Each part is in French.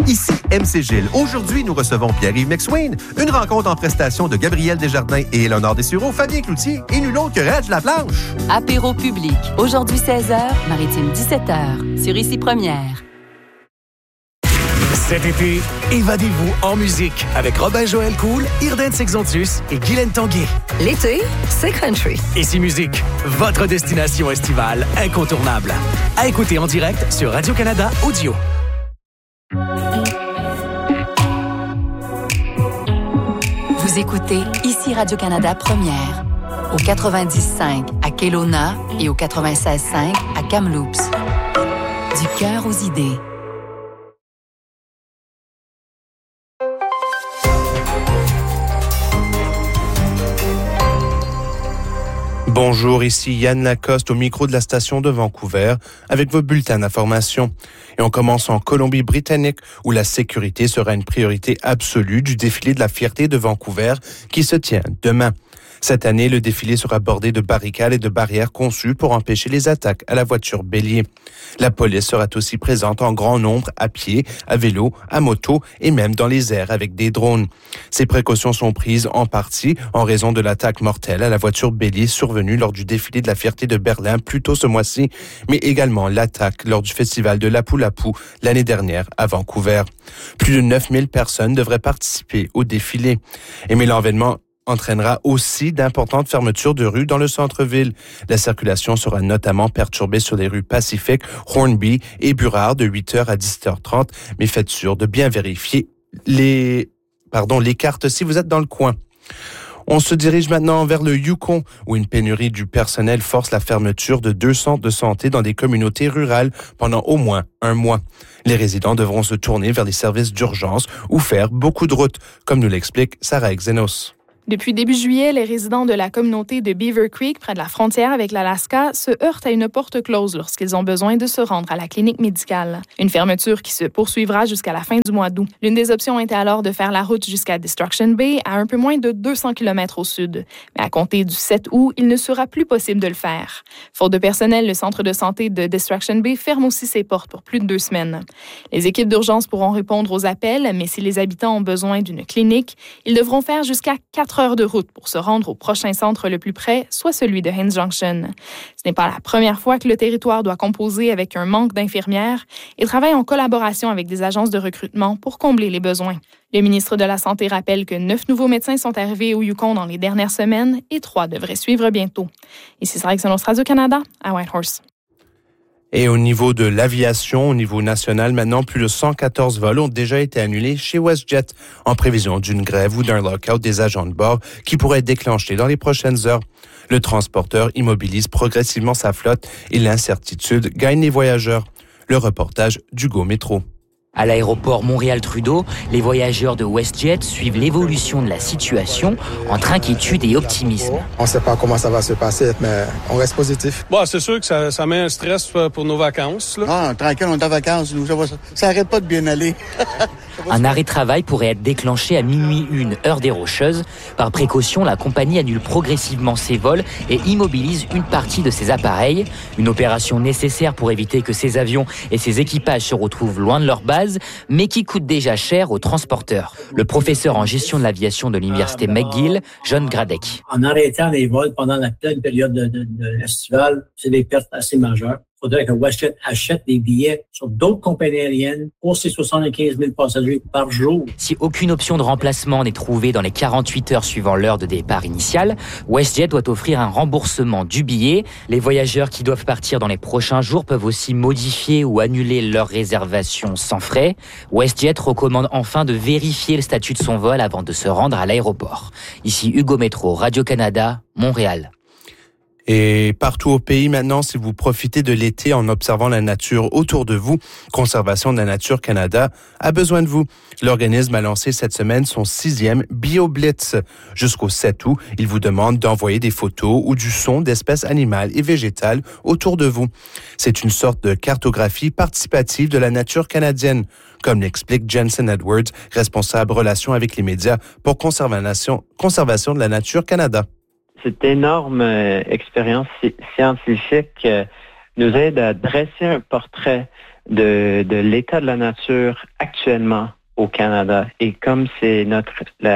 Ici MC Gilles. Aujourd'hui, nous recevons Pierre-Yves McSwain. Une rencontre en prestation de Gabriel Desjardins et Éléonore Dessureau, Fabien Cloutier et nul autre que Reg Laplanche. Apéro public. Aujourd'hui 16h, Maritime 17h. Sur Ici Première. Cet été, évadez-vous en musique avec Robin-Joël Cool, Irden Sexontius et Guylaine Tanguay. L'été, c'est country. Ici Musique, votre destination estivale incontournable. À écouter en direct sur Radio-Canada Audio. Vous écoutez Ici Radio-Canada Première, au 90.5 à Kelowna et au 96.5 à Kamloops. Du cœur aux idées. Bonjour, ici Yann Lacoste au micro de la station de Vancouver avec vos bulletins d'information. Et on commence en Colombie-Britannique où la sécurité sera une priorité absolue du défilé de la fierté de Vancouver qui se tient demain. Cette année, le défilé sera bordé de barricades et de barrières conçues pour empêcher les attaques à la voiture bélier. La police sera aussi présente en grand nombre à pied, à vélo, à moto et même dans les airs avec des drones. Ces précautions sont prises en partie en raison de l'attaque mortelle à la voiture bélier survenue lors du défilé de la fierté de Berlin plus tôt ce mois-ci, mais également l'attaque lors du festival de Lapu-Lapu l'année dernière à Vancouver. Plus de 9000 personnes devraient participer au défilé. Mais l'envénement entraînera aussi d'importantes fermetures de rues dans le centre-ville. La circulation sera notamment perturbée sur les rues Pacific, Hornby et Burrard de 8h à 17h30, mais faites sûr de bien vérifier les cartes si vous êtes dans le coin. On se dirige maintenant vers le Yukon, où une pénurie du personnel force la fermeture de 2 centres de santé dans des communautés rurales pendant au moins un mois. Les résidents devront se tourner vers les services d'urgence ou faire beaucoup de routes, comme nous l'explique Sarah Xenos. Depuis début juillet, les résidents de la communauté de Beaver Creek, près de la frontière avec l'Alaska, se heurtent à une porte close lorsqu'ils ont besoin de se rendre à la clinique médicale. Une fermeture qui se poursuivra jusqu'à la fin du mois d'août. L'une des options était alors de faire la route jusqu'à Destruction Bay, à un peu moins de 200 km au sud. Mais à compter du 7 août, il ne sera plus possible de le faire. Faute de personnel, le centre de santé de Destruction Bay ferme aussi ses portes pour plus de 2 semaines. Les équipes d'urgence pourront répondre aux appels, mais si les habitants ont besoin d'une clinique, ils devront faire jusqu'à 4 heures de route pour se rendre au prochain centre le plus près, soit celui de Haines Junction. Ce n'est pas la première fois que le territoire doit composer avec un manque d'infirmières et travaille en collaboration avec des agences de recrutement pour combler les besoins. Le ministre de la Santé rappelle que 9 nouveaux médecins sont arrivés au Yukon dans les dernières semaines et 3 devraient suivre bientôt. Ici Sarah Xenos, Radio-Canada, à Whitehorse. Et au niveau de l'aviation, au niveau national, maintenant, plus de 114 vols ont déjà été annulés chez WestJet en prévision d'une grève ou d'un lockout des agents de bord qui pourrait être déclenché dans les prochaines heures. Le transporteur immobilise progressivement sa flotte et l'incertitude gagne les voyageurs. Le reportage d'Hugo Métro. À l'aéroport Montréal-Trudeau, les voyageurs de WestJet suivent l'évolution de la situation entre inquiétude et optimisme. On ne sait pas comment ça va se passer, mais on reste positif. Bon, c'est sûr que ça met un stress pour nos vacances. Là. Ah, tranquille, on est en vacances. Nous, ça n'arrête pas de bien aller. Un arrêt de travail pourrait être déclenché à minuit 1, heure des Rocheuses. Par précaution, la compagnie annule progressivement ses vols et immobilise une partie de ses appareils. Une opération nécessaire pour éviter que ces avions et ces équipages se retrouvent loin de leur base, mais qui coûte déjà cher aux transporteurs. Le professeur en gestion de l'aviation de l'université McGill, John Gradek. En arrêtant les vols pendant la pleine période de l'estivale, c'est des pertes assez majeures. Il faudrait que WestJet achète des billets sur d'autres compagnies aériennes pour ces 75 000 passagers par jour. Si aucune option de remplacement n'est trouvée dans les 48 heures suivant l'heure de départ initiale, WestJet doit offrir un remboursement du billet. Les voyageurs qui doivent partir dans les prochains jours peuvent aussi modifier ou annuler leur réservation sans frais. WestJet recommande enfin de vérifier le statut de son vol avant de se rendre à l'aéroport. Ici Hugo Métro, Radio-Canada, Montréal. Et partout au pays maintenant, si vous profitez de l'été en observant la nature autour de vous, Conservation de la Nature Canada a besoin de vous. L'organisme a lancé cette semaine son 6e BioBlitz. Jusqu'au 7 août, il vous demande d'envoyer des photos ou du son d'espèces animales et végétales autour de vous. C'est une sorte de cartographie participative de la nature canadienne, comme l'explique Jensen Edwards, responsable relations avec les médias pour Conservation de la Nature Canada. Cette énorme expérience scientifique nous aide à dresser un portrait de l'état de la nature actuellement au Canada. Et comme c'est la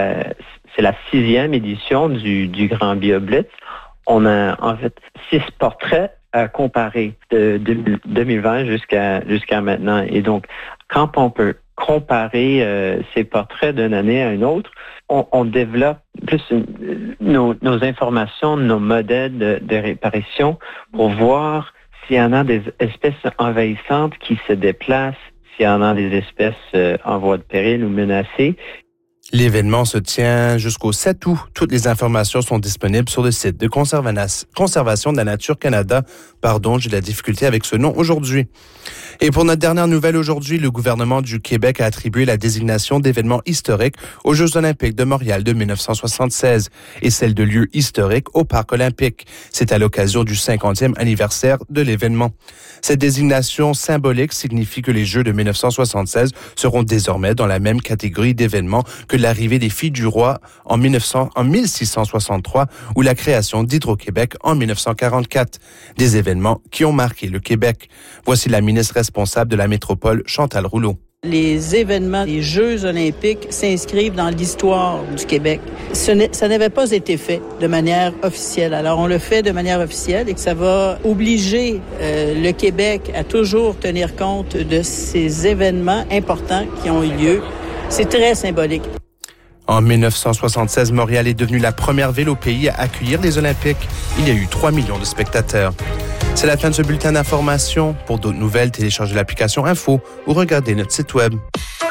6e édition du Grand BioBlitz, on a en fait 6 portraits à comparer de 2020 jusqu'à maintenant. Et donc, quand on peut comparer ces portraits d'une année à une autre, on développe plus nos informations, nos modèles de réparation pour voir s'il y en a des espèces envahissantes qui se déplacent, s'il y en a des espèces en voie de péril ou menacées. L'événement se tient jusqu'au 7 août. Toutes les informations sont disponibles sur le site de Conservation de la Nature Canada. Pardon, j'ai de la difficulté avec ce nom aujourd'hui. Et pour notre dernière nouvelle aujourd'hui, le gouvernement du Québec a attribué la désignation d'événements historiques aux Jeux olympiques de Montréal de 1976 et celle de lieux historiques au Parc olympique. C'est à l'occasion du 50e anniversaire de l'événement. Cette désignation symbolique signifie que les Jeux de 1976 seront désormais dans la même catégorie d'événements que l'arrivée des Filles du Roi en 1663 ou la création d'Hydro-Québec en 1944. Des événements qui ont marqué le Québec. Voici la ministre responsable de la métropole, Chantal Rouleau. Les événements des Jeux olympiques s'inscrivent dans l'histoire du Québec. Ça n'avait pas été fait de manière officielle. Alors, on le fait de manière officielle et que ça va obliger le Québec à toujours tenir compte de ces événements importants qui ont eu lieu. C'est très symbolique. En 1976, Montréal est devenue la première ville au pays à accueillir les Olympiques. Il y a eu 3 millions de spectateurs. C'est la fin de ce bulletin d'information. Pour d'autres nouvelles, téléchargez l'application Info ou regardez notre site web.